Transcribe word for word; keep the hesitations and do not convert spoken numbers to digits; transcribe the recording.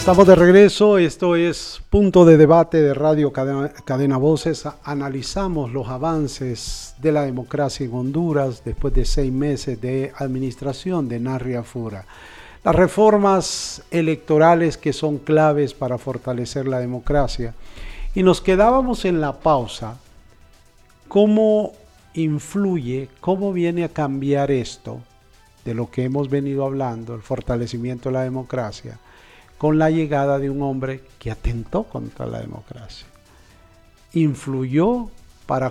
Estamos de regreso, esto es Punto de Debate de Radio Cadena, Cadena Voces. Analizamos los avances de la democracia en Honduras después de seis meses de administración de Narria Fura. Las reformas electorales que son claves para fortalecer la democracia. Y nos quedábamos en la pausa, cómo influye, cómo viene a cambiar esto de lo que hemos venido hablando, el fortalecimiento de la democracia, con la llegada de un hombre que atentó contra la democracia. Influyó